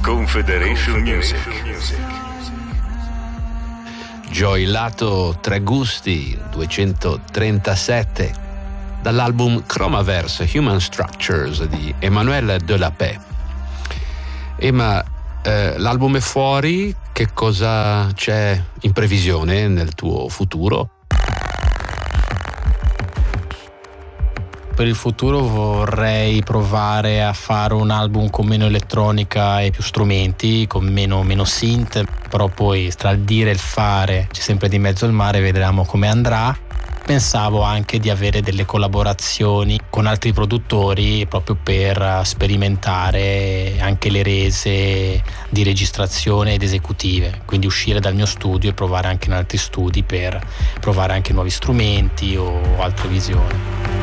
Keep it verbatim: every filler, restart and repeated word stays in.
Confederation Music. Joy Lato Tre Gusti duecentotrentasette dall'album Chromaverse Human Structures di Emmanuel Delapé. Emma, eh, l'album è fuori, che cosa c'è in previsione nel tuo futuro? Per il futuro vorrei provare a fare un album con meno elettronica e più strumenti, con meno, meno synth, però poi tra il dire e il fare c'è sempre di mezzo il mare, vedremo come andrà. Pensavo anche di avere delle collaborazioni con altri produttori proprio per sperimentare anche le rese di registrazione ed esecutive, quindi uscire dal mio studio e provare anche in altri studi per provare anche nuovi strumenti o altre visioni.